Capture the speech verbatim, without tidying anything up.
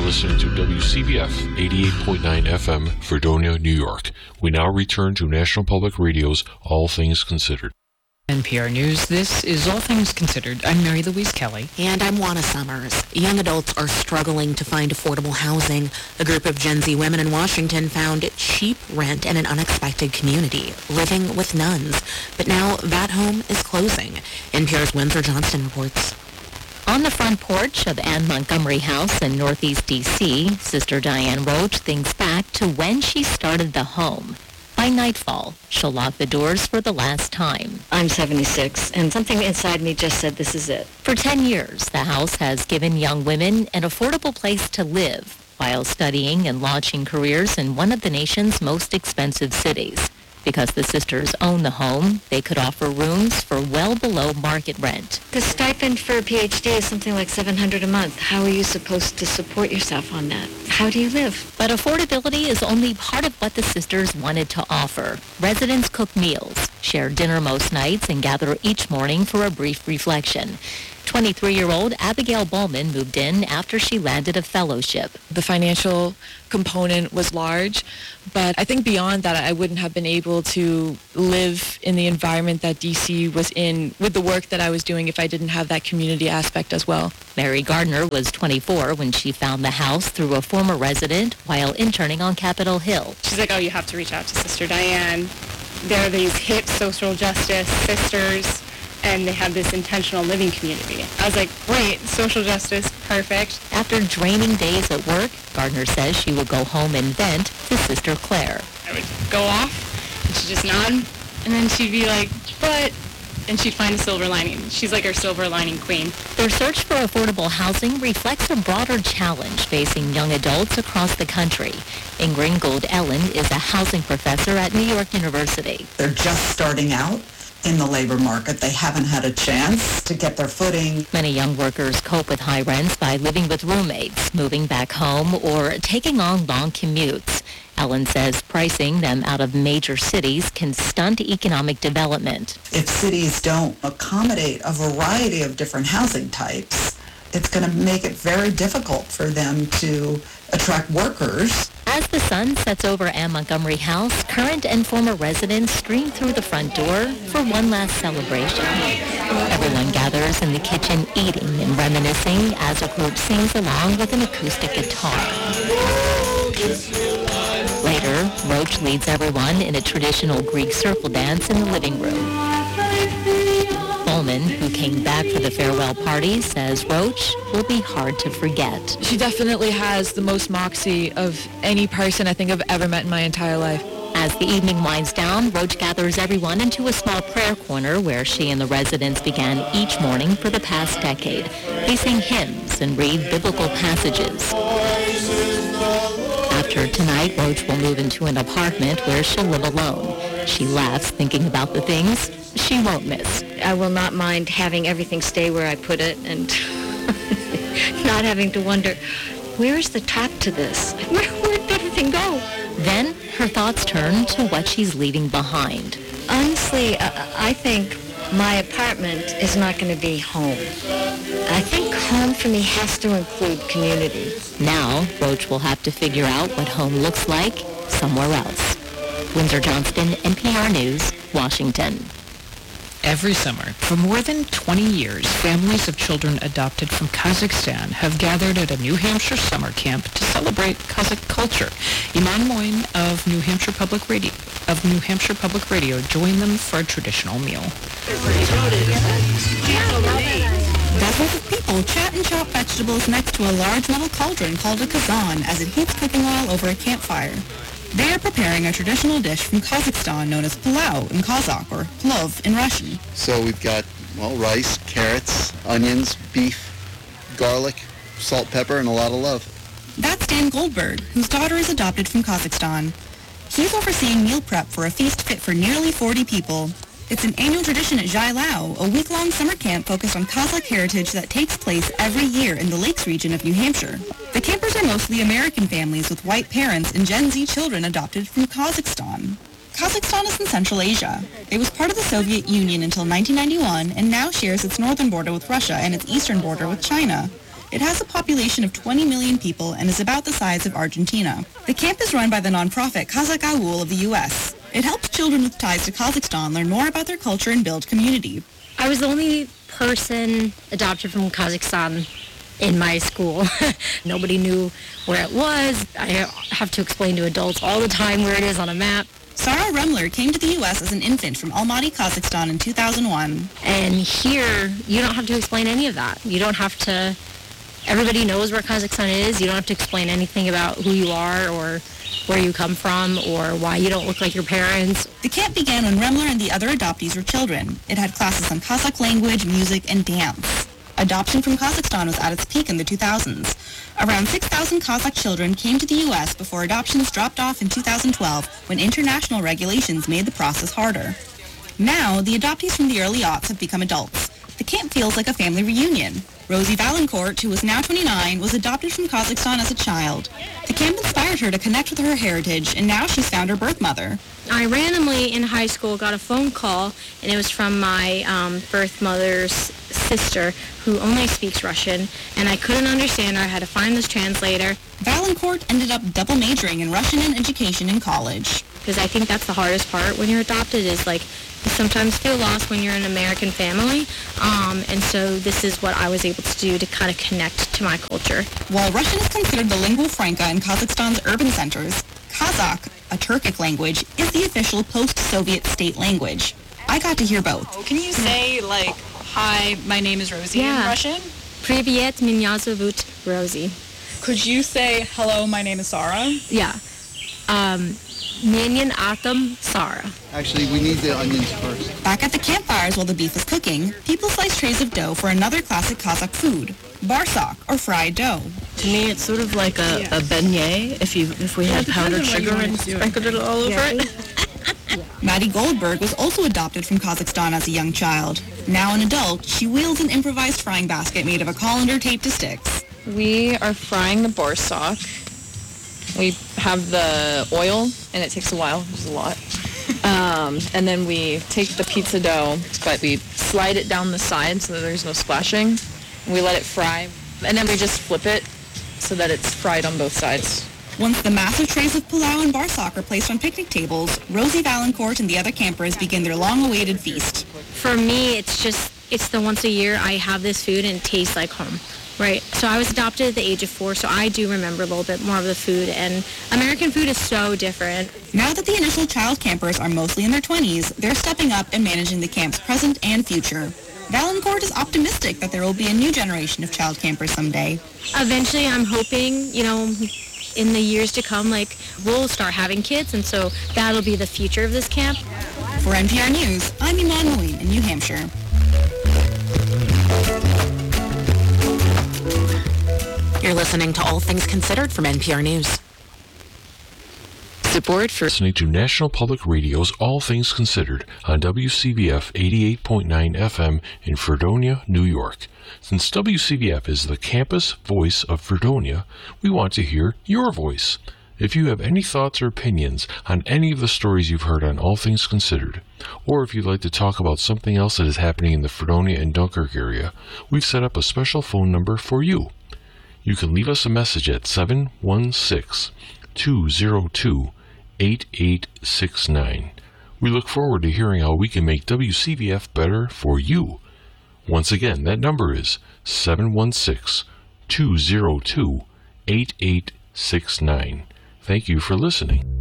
listening to W C B F eighty-eight point nine F M, Fredonia, New York. We now return to National Public Radio's All Things Considered. N P R News, this is All Things Considered. I'm Mary Louise Kelly. And I'm Juana Summers. Young adults are struggling to find affordable housing. A group of Gen Z women in Washington found cheap rent in an unexpected community, living with nuns. But now that home is closing. N P R's Windsor Johnston reports. On the front porch of Anne Montgomery House in Northeast D C, Sister Diane Roach thinks back to when she started the home. By nightfall, she'll lock the doors for the last time. I'm seventy-six, and something inside me just said this is it. For ten years, the house has given young women an affordable place to live while studying and launching careers in one of the nation's most expensive cities. Because the sisters own the home, they could offer rooms for well below market rent. The stipend for a P H D is something like seven hundred dollars a month. How are you supposed to support yourself on that? How do you live? But affordability is only part of what the sisters wanted to offer. Residents cook meals, share dinner most nights, and gather each morning for a brief reflection. twenty-three-year-old Abigail Bowman moved in after she landed a fellowship. The financial component was large, but I think beyond that, I wouldn't have been able to live in the environment that D C was in with the work that I was doing if I didn't have that community aspect as well. Mary Gardner was twenty-four when she found the house through a former resident while interning on Capitol Hill. She's like, oh, you have to reach out to Sister Diane. There are these hip social justice sisters, and they have this intentional living community. I was like, great, social justice, perfect. After draining days at work, Gardner says she would go home and vent to Sister Claire. I would go off, and she'd just nod, and then she'd be like, but, and she'd find a silver lining. She's like our silver lining queen. Their search for affordable housing reflects a broader challenge facing young adults across the country. Ingrid Gould Ellen is a housing professor at New York University. They're just starting out in the labor market. They haven't had a chance to get their footing. Many young workers cope with high rents by living with roommates, moving back home, or taking on long commutes. Ellen says pricing them out of major cities can stunt economic development. If cities don't accommodate a variety of different housing types, it's going to make it very difficult for them to attract workers. As the sun sets over Anne Montgomery House, current and former residents stream through the front door for one last celebration. Everyone gathers in the kitchen eating and reminiscing as a group sings along with an acoustic guitar. Later, Roach leads everyone in a traditional Greek circle dance in the living room. Bowman, who came back for the farewell party, says Roach will be hard to forget. She definitely has the most moxie of any person I think I've ever met in my entire life. As the evening winds down, Roach gathers everyone into a small prayer corner where she and the residents began each morning for the past decade. They sing hymns and read biblical passages. After tonight, Roach will move into an apartment where she'll live alone. She laughs thinking about the things she won't miss. I will not mind having everything stay where I put it and not having to wonder, where is the top to this? Where, where did everything go? Then her thoughts turn to what she's leaving behind. Honestly, I, I think my apartment is not going to be home. I think home for me has to include community. Now, Roach will have to figure out what home looks like somewhere else. Windsor Johnston, N P R News, Washington. Every summer, for more than twenty years, families of children adopted from Kazakhstan have gathered at a New Hampshire summer camp to celebrate Kazakh culture. Iman Moin of New Hampshire Public Radio of New Hampshire Public Radio joined them for a traditional meal. Dozens of people chat and chop vegetables next to a large metal cauldron called a kazan as it heats cooking oil over a campfire. They are preparing a traditional dish from Kazakhstan known as pulau in Kazakh, or plov in Russian. So we've got, well, rice, carrots, onions, beef, garlic, salt, pepper, and a lot of love. That's Dan Goldberg, whose daughter is adopted from Kazakhstan. He's overseeing meal prep for a feast fit for nearly forty people. It's an annual tradition at Zhai Lao, a week-long summer camp focused on Kazakh heritage that takes place every year in the Lakes region of New Hampshire. The campers are mostly American families with white parents and Gen Z children adopted from Kazakhstan. Kazakhstan is in Central Asia. It was part of the Soviet Union until nineteen ninety-one and now shares its northern border with Russia and its eastern border with China. It has a population of twenty million people and is about the size of Argentina. The camp is run by the nonprofit Kazakh Aul of the U S. It helps children with ties to Kazakhstan learn more about their culture and build community. I was the only person adopted from Kazakhstan in my school. Nobody knew where it was. I have to explain to adults all the time where it is on a map. Sarah Remler came to the U S as an infant from Almaty, Kazakhstan in two thousand one. And here, you don't have to explain any of that. You don't have to, everybody knows where Kazakhstan is. You don't have to explain anything about who you are or where you come from or why you don't look like your parents. The camp began when Remler and the other adoptees were children. It had classes on Kazakh language, music, and dance. Adoption from Kazakhstan was at its peak in the two thousands. Around six thousand Kazakh children came to the U S before adoptions dropped off in two thousand twelve when international regulations made the process harder. Now, the adoptees from the early aughts have become adults. The camp feels like a family reunion. Rosie Valancourt, who is now twenty-nine, was adopted from Kazakhstan as a child. The camp inspired her to connect with her heritage, and now she's found her birth mother. I randomly in high school got a phone call, and it was from my um, birth mother's sister, who only speaks Russian, and I couldn't understand her. I had to find this translator. Valancourt ended up double majoring in Russian and education in college. Because I think that's the hardest part when you're adopted is like you sometimes feel lost when you're in an American family. Um, and so this is what I was able to do to kind of connect to my culture. While Russian is considered the lingua franca in Kazakhstan's urban centers, Kazakh, a Turkic language, is the official post-Soviet state language. I got to hear both. Can you say, like, hi, my name is Rosie yeah. in Russian? Привет, меня зовут Rosie. Could you say, hello, my name is Sarah? Yeah. Um, Меня Atom Sarah. Actually, we need the onions first. Back at the campfires while the beef is cooking, people slice trays of dough for another classic Kazakh food, barsak, or fried dough. To me, it's sort of like a, a beignet, if you if we had powdered sugar and sprinkled it all over yeah. it. Maddie Goldberg was also adopted from Kazakhstan as a young child. Now an adult, she wields an improvised frying basket made of a colander taped to sticks. We are frying the barsak. We have the oil, and it takes a while. There's a lot. Um, and then we take the pizza dough, but we slide it down the side so that there's no splashing. And we let it fry, and then we just flip it so that it's fried on both sides. Once the massive trays of pulau and barsak are placed on picnic tables, Rosie Valancourt and the other campers begin their long-awaited feast. For me, it's just, it's the once a year I have this food and it tastes like home. Right. So I was adopted at the age of four, so I do remember a little bit more of the food, and American food is so different. Now that the initial child campers are mostly in their twenties, they're stepping up and managing the camp's present and future. Valancourt is optimistic that there will be a new generation of child campers someday. Eventually, I'm hoping, you know, in the years to come, like, we'll start having kids, and so that'll be the future of this camp. For N P R News, I'm Iman Moeen in New Hampshire. You're listening to All Things Considered from N P R News. Support for listening to National Public Radio's All Things Considered on W C V F eighty-eight point nine F M in Fredonia, New York. Since W C V F is the campus voice of Fredonia, we want to hear your voice. If you have any thoughts or opinions on any of the stories you've heard on All Things Considered, or if you'd like to talk about something else that is happening in the Fredonia and Dunkirk area, we've set up a special phone number for you. You can leave us a message at seven one six, two zero two, eight eight six nine. We look forward to hearing how we can make W C V F better for you. Once again, that number is seven one six, two zero two, eight eight six nine. Thank you for listening.